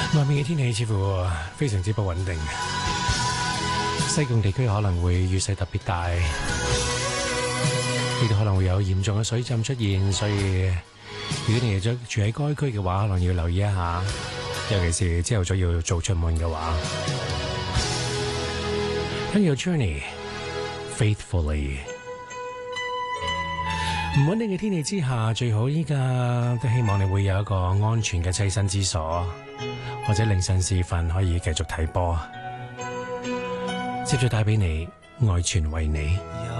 外面嘅天氣似乎非常之不穩定，西貢地區可能會雨勢特別大，亦都可能會有嚴重嘅水浸出現，所以如果你住喺該區嘅話，可能要留意一下，尤其是朝頭早要早出門嘅話。跟住 Journey Faithfully。唔穩定嘅天氣之下，最好依家都希望你會有一個安全嘅棲身之所，或者凌晨時分可以繼續睇波。接住帶俾你愛全為你。